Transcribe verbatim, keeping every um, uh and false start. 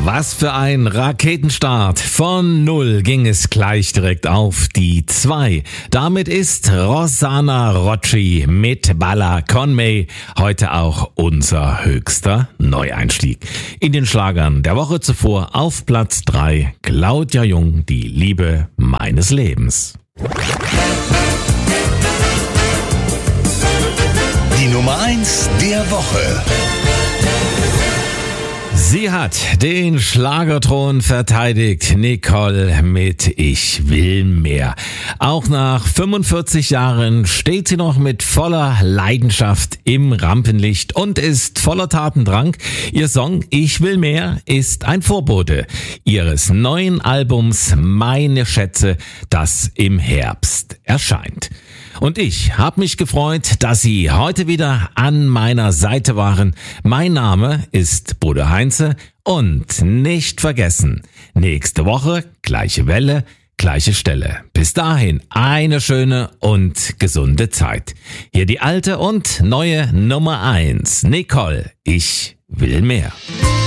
Was für ein Raketenstart. Von null ging es gleich direkt auf die zwei. Damit ist Rosanna Rocci mit Balla con me heute auch unser höchster Neueinstieg. In den Schlagern der Woche zuvor auf Platz drei Claudia Jung, die Liebe meines Lebens. Die Nummer eins der Woche. Sie hat den Schlagerthron verteidigt, Nicole mit Ich will mehr. Auch nach fünfundvierzig Jahren steht sie noch mit voller Leidenschaft im Rampenlicht und ist voller Tatendrang. Ihr Song Ich will mehr ist ein Vorbote ihres neuen Albums Meine Schätze, das im Herbst erscheint. Und ich habe mich gefreut, dass Sie heute wieder an meiner Seite waren. Mein Name ist Bruder Heinze und nicht vergessen, nächste Woche gleiche Welle, gleiche Stelle. Bis dahin eine schöne und gesunde Zeit. Hier die alte und neue Nummer eins, Nicole, ich will mehr.